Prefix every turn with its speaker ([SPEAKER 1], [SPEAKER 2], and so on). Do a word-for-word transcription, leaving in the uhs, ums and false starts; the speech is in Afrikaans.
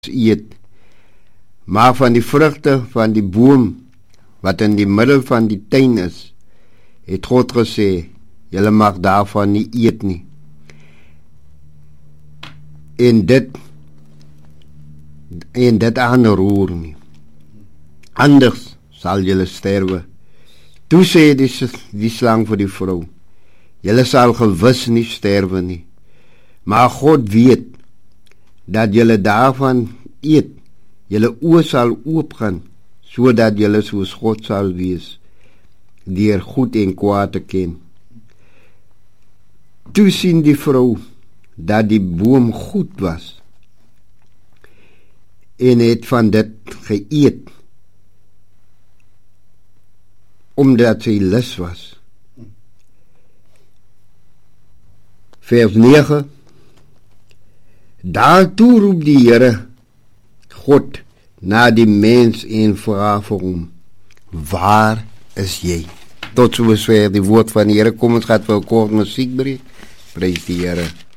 [SPEAKER 1] eet, maar van die vrugte van die boom wat in die middel van die tuin is, het God gesê, julle mag daarvan nie eet nie. En dit en dit aanroer nie. Anders sal julle sterwe. Toe sê die, die slang vir die vrou, julle sal gewis nie sterwe nie, maar God weet dat julle daarvan eet, julle oë sal oopgaan, sodat julle soos God sal wees, deur goed en kwaad te ken. Toe sien die vrou dat die boom goed was, en het van dit geëet, omdat sy lus was. Vers negen. Daartoe roep die Here God na die mens en vra vir hom, waar is jy? Tot sover die woord van die Here. Kom ons gaan vir 'n kort musiekbreek. Prys die Here.